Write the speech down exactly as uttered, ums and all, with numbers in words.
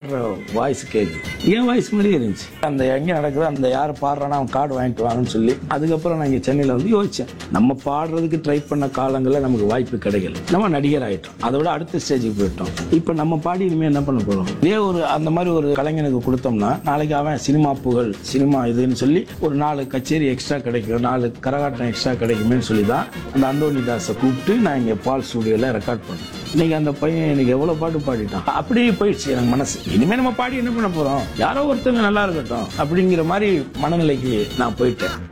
பாடுற வாய்ஸ் கேட்குது, என் வாய்ஸ் மாதிரியே இருந்துச்சு. அந்த எங்கே நடக்குது, அந்த யார் பாடுறானா அவன் கார்டு வாங்கிட்டு வாங்கன்னு சொல்லி அதுக்கப்புறம் நான் இங்கே சென்னையில் வந்து யோசித்தேன். நம்ம பாடுறதுக்கு ட்ரை பண்ண காலங்களில் நமக்கு வாய்ப்பு கிடைக்கல, நம்ம நடிகர் ஆகிட்டோம். அதை விட அடுத்த ஸ்டேஜுக்கு போயிட்டோம். இப்போ நம்ம பாடி இனிமேல் என்ன பண்ண போகிறோம்? இதே ஒரு அந்த மாதிரி ஒரு கலைஞனுக்கு கொடுத்தோம்னா நாளைக்கு அவன் சினிமா புகழ், சினிமா இதுன்னு சொல்லி ஒரு நாலு கச்சேரி எக்ஸ்ட்ரா கிடைக்கும், நாலு கரகாட்டம் எக்ஸ்ட்ரா கிடைக்குமேன்னு சொல்லி தான் அந்த அந்தோனிதாஸை கூப்பிட்டு நான் இங்கே பால் ஸ்டுடியோவில் ரெக்கார்ட் பண்ணேன். இன்னைக்கு அந்த பையன் எனக்கு எவ்வளோ பாட்டு பாடிட்டான். அப்படியே போயிடுச்சு எனக்கு மனசு. இனிமேல் நம்ம பாடி என்ன பண்ண போகிறோம், யாரோ ஒருத்தவங்க நல்லா இருக்கட்டும் அப்படிங்கிற மாதிரி மனநிலைக்கு நான் போயிட்டேன்.